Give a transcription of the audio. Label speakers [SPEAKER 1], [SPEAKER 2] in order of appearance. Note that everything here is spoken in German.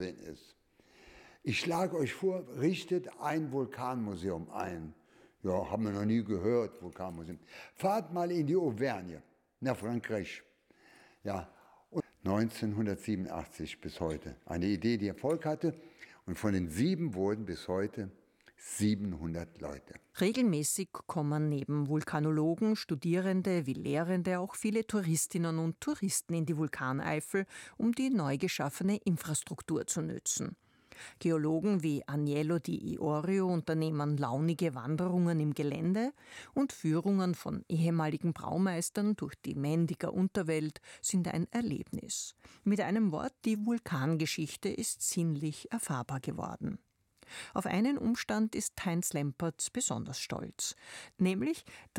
[SPEAKER 1] ist. Ich schlage euch vor, richtet ein Vulkanmuseum ein. Ja, haben wir noch nie gehört, Vulkanmuseum. Fahrt mal in die Auvergne, nach Frankreich. Ja, und 1987 bis heute. Eine Idee, die Erfolg hatte. Und von den 7 wurden bis heute 700 Leute.
[SPEAKER 2] Regelmäßig kommen neben Vulkanologen, Studierende wie Lehrende auch viele Touristinnen und Touristen in die Vulkaneifel, um die neu geschaffene Infrastruktur zu nützen. Geologen wie Agnello Di Iorio unternehmen launige Wanderungen im Gelände und Führungen von ehemaligen Braumeistern durch die Mendiger Unterwelt sind ein Erlebnis. Mit einem Wort, die Vulkangeschichte ist sinnlich erfahrbar geworden. Auf einen Umstand ist Heinz Lempertz besonders stolz, nämlich, dass